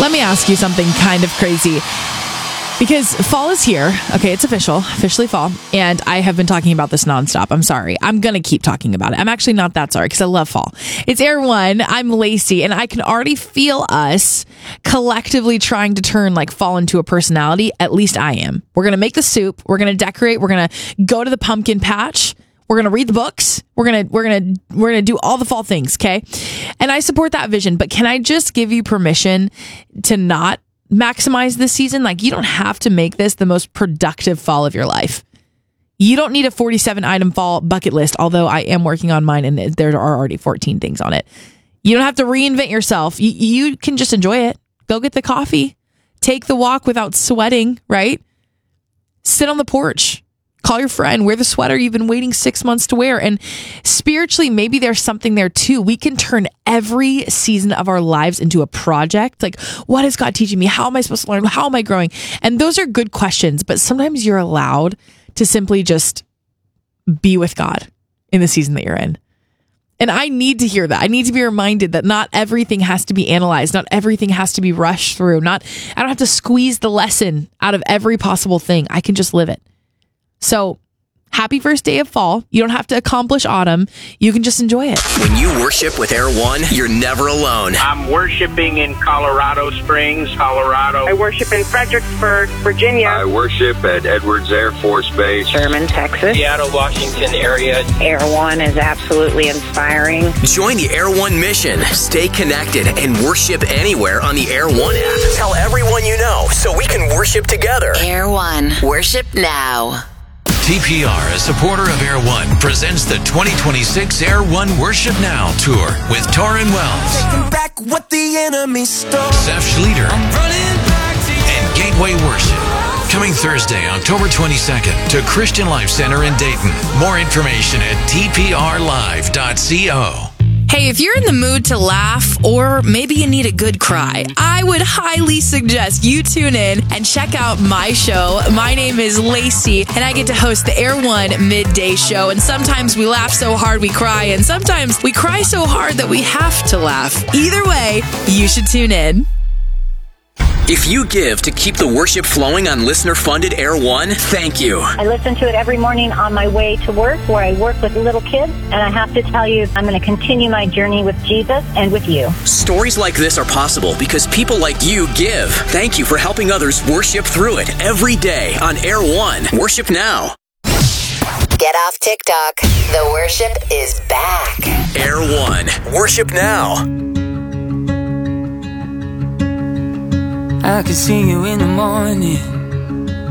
Let me ask you something kind of crazy. Because fall is here. Okay, it's officially fall. And I have been talking about this nonstop. I'm sorry. I'm going to keep talking about it. I'm actually not that sorry because I love fall. It's Air One. I'm Lacey, and I can already feel us collectively trying to turn like fall into a personality. At least I am. We're going to make the soup. We're going to decorate. We're going to go to the pumpkin patch. We're going to read the books. We're going to do all the fall things, okay? And I support that vision, but can I just give you permission to not maximize this season? Like, you don't have to make this the most productive fall of your life. You don't need a 47 item fall bucket list, although I am working on mine and there are already 14 things on it. You don't have to reinvent yourself. You can just enjoy it. Go get the coffee. Take the walk without sweating, right? Sit on the porch. Call your friend, wear the sweater you've been waiting 6 months to wear. And spiritually, maybe there's something there too. We can turn every season of our lives into a project. Like, what is God teaching me? How am I supposed to learn? How am I growing? And those are good questions, but sometimes you're allowed to simply just be with God in the season that you're in. And I need to hear that. I need to be reminded that not everything has to be analyzed. Not everything has to be rushed through. I don't have to squeeze the lesson out of every possible thing. I can just live it. So, happy first day of fall. You don't have to accomplish autumn. You can just enjoy it. When you worship with Air One, you're never alone. I'm worshiping in Colorado Springs, Colorado. I worship in Fredericksburg, Virginia. I worship at Edwards Air Force Base. Sherman, Texas. Seattle, Washington area. Air One is absolutely inspiring. Join the Air One mission. Stay connected and worship anywhere on the Air One app. Tell everyone you know so we can worship together. Air One. Worship now. TPR, a supporter of Air One, presents the 2026 Air One Worship Now Tour with Torrin Wells, Taking back what the enemy stole. Zeph Schlueter, and Gateway Worship. Coming Thursday, October 22nd to Christian Life Center in Dayton. More information at tprlive.co. Hey, if you're in the mood to laugh or maybe you need a good cry, I would highly suggest you tune in and check out my show. My name is Lacey, and I get to host the Air One Midday Show. And sometimes we laugh so hard we cry, and sometimes we cry so hard that we have to laugh. Either way, you should tune in. If you give to keep the worship flowing on listener-funded Air One, thank you. I listen to it every morning on my way to work, where I work with little kids, and I have to tell you, I'm going to continue my journey with Jesus and with you. Stories like this are possible because people like you give. Thank you for helping others worship through it every day on Air One. Worship now. Get off TikTok. The worship is back. Air One. Worship now. I could see you in the morning,